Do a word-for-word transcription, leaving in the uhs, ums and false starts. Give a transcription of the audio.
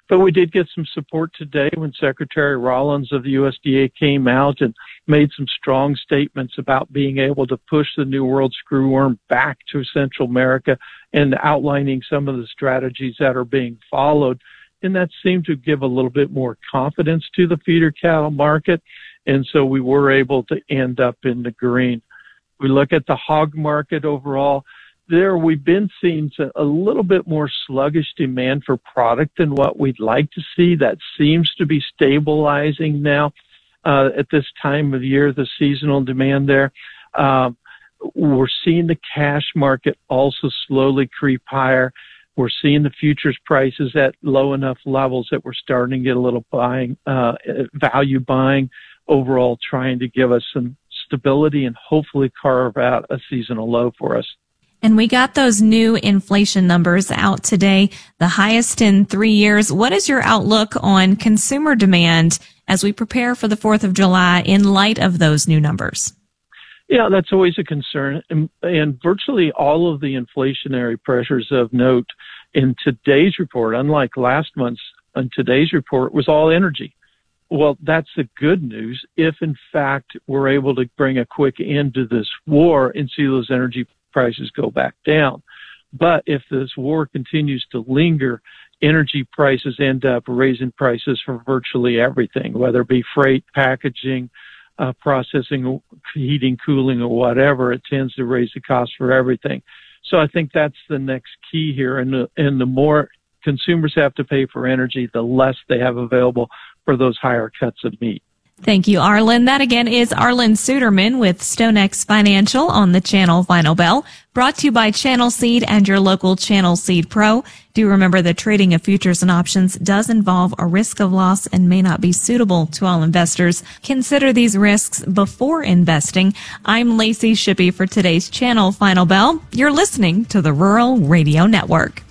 But we did get some support today when Secretary Rollins of the U S D A came out and made some strong statements about being able to push the New World screwworm back to Central America and outlining some of the strategies that are being followed. And that seemed to give a little bit more confidence to the feeder cattle market. And so we were able to end up in the green. We look at the hog market overall. There, we've been seeing a little bit more sluggish demand for product than what we'd like to see. That seems to be stabilizing now uh, at this time of year, the seasonal demand there. Um, we're seeing the cash market also slowly creep higher. We're seeing the futures prices at low enough levels that we're starting to get a little buying, uh, value buying overall, trying to give us some stability and hopefully carve out a seasonal low for us. And we got those new inflation numbers out today, the highest in three years. What is your outlook on consumer demand as we prepare for the fourth of July in light of those new numbers? Yeah, that's always a concern. And, and virtually all of the inflationary pressures of note in today's report, unlike last month's, in today's report, was all energy. Well, that's the good news. If, in fact, we're able to bring a quick end to this war and see those energy prices go back down. But if this war continues to linger, energy prices end up raising prices for virtually everything, whether it be freight, packaging, uh, processing, heating, cooling, or whatever. It tends to raise the cost for everything. So I think that's the next key here. And the, and the more consumers have to pay for energy, the less they have available for those higher cuts of meat. Thank you, Arlen. That again is Arlen Suderman with StoneX Financial on the Channel Final Bell, brought to you by Channel Seed and your local Channel Seed Pro. Do remember that trading of futures and options does involve a risk of loss and may not be suitable to all investors. Consider these risks before investing. I'm Lacey Shippey for today's Channel Final Bell. You're listening to the Rural Radio Network.